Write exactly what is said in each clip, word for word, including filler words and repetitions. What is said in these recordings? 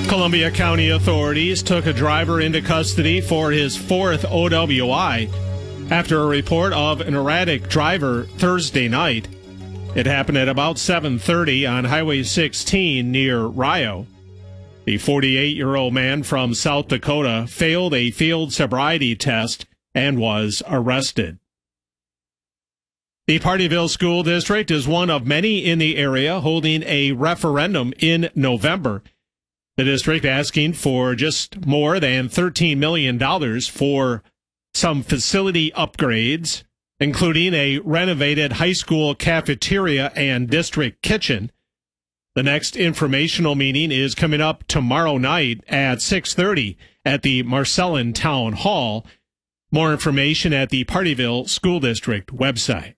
Columbia County authorities took a driver into custody for his fourth O W I after a report of an erratic driver Thursday night. It happened at about seven thirty on Highway sixteen near Rio. The forty-eight-year-old man from South Dakota failed a field sobriety test and was arrested. The Partyville School District is one of many in the area holding a referendum in November. The district asking for just more than thirteen million dollars for some facility upgrades, including a renovated high school cafeteria and district kitchen. The next informational meeting is coming up tomorrow night at six thirty at the Marcellin Town Hall. More information at the Partyville School District website.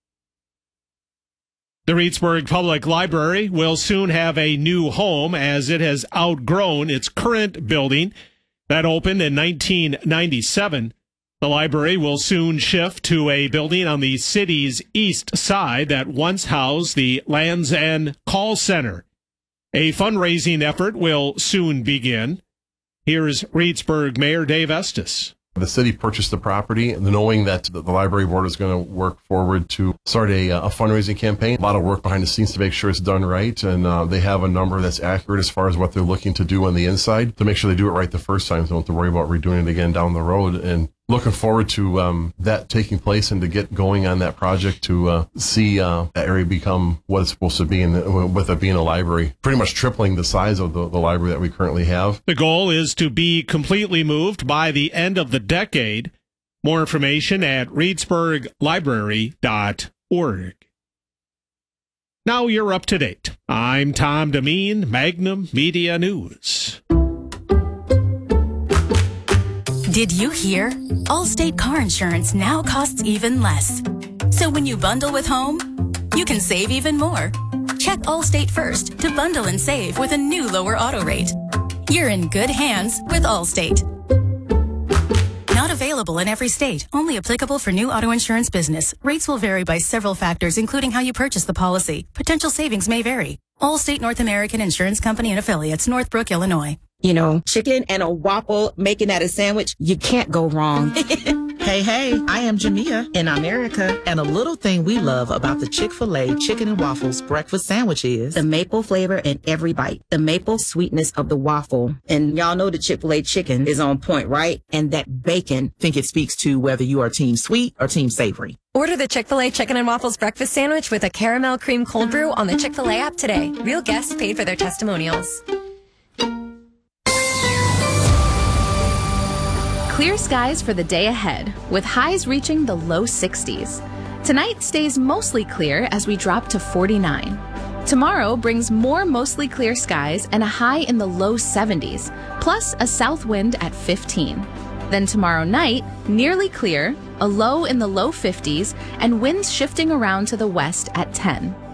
The Reedsburg Public Library will soon have a new home as it has outgrown its current building that opened in nineteen ninety-seven. The library will soon shift to a building on the city's east side that once housed the Lands End Call Center. A fundraising effort will soon begin. Here's Reedsburg Mayor Dave Estes. The city purchased the property, knowing that the library board is going to work forward to start a, a fundraising campaign. A lot of work behind the scenes to make sure it's done right, and uh, they have a number that's accurate as far as what they're looking to do on the inside to make sure they do it right the first time, so they don't have to worry about redoing it again down the road. And looking forward to um, that taking place and to get going on that project to uh, see uh, that area become what it's supposed to be, and with it being a library, pretty much tripling the size of the, the library that we currently have. The goal is to be completely moved by the end of the decade. More information at reedsburg library dot org. Now you're up to date. I'm Tom Demeen, Magnum Media News. Did you hear? Allstate car insurance now costs even less. So when you bundle with home, you can save even more. Check Allstate first to bundle and save with a new lower auto rate. You're in good hands with Allstate. Not available in every state. Only applicable for new auto insurance business. Rates will vary by several factors, including how you purchase the policy. Potential savings may vary. Allstate North American Insurance Company and Affiliates, Northbrook, Illinois. You know, chicken and a waffle, making that a sandwich, you can't go wrong. Hey, hey, I am Jamia in America, and a little thing we love about the Chick-fil-A Chicken and Waffles breakfast sandwich is the maple flavor in every bite, the maple sweetness of the waffle. And y'all know the Chick-fil-A chicken is on point, right? And that bacon. Think it speaks to whether you are team sweet or team savory. Order the Chick-fil-A Chicken and Waffles breakfast sandwich with a caramel cream cold brew on the Chick-fil-A app today. Real guests paid for their testimonials. Clear skies for the day ahead, with highs reaching the low sixties. Tonight stays mostly clear as we drop to forty-nine. Tomorrow brings more mostly clear skies and a high in the low seventies, plus a south wind at fifteen. Then tomorrow night, nearly clear, a low in the low fifties, and winds shifting around to the west at ten.